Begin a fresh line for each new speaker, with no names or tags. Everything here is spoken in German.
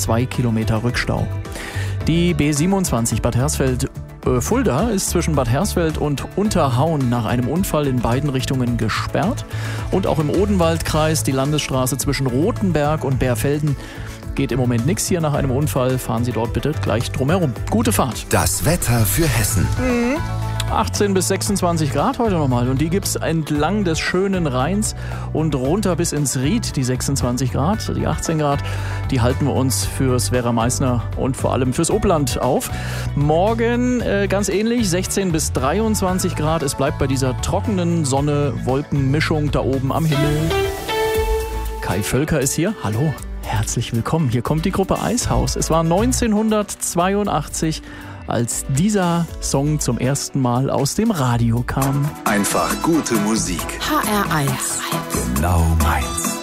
2 Kilometer Rückstau. Die B27 Bad Hersfeld-Fulda ist zwischen Bad Hersfeld und Unterhauen nach einem Unfall in beiden Richtungen gesperrt. Und auch im Odenwaldkreis die Landesstraße zwischen Rothenberg und Bärfelden geht im Moment nichts hier nach einem Unfall. Fahren Sie dort bitte gleich drumherum. Gute Fahrt.
Das Wetter für Hessen.
18 bis 26 Grad heute nochmal und die gibt's entlang des schönen Rheins und runter bis ins Ried, die 26 Grad, die 18 Grad, die halten wir uns fürs Werra-Meißner und vor allem fürs Obland auf. Morgen ganz ähnlich, 16 bis 23 Grad, es bleibt bei dieser trockenen Sonne-Wolken-Mischung da oben am Himmel. Kai Völker ist hier, hallo, herzlich willkommen, hier kommt die Gruppe Eishaus. Es war 1982, als dieser Song zum ersten Mal aus dem Radio kam.
Einfach gute Musik.
HR1.
Genau meins.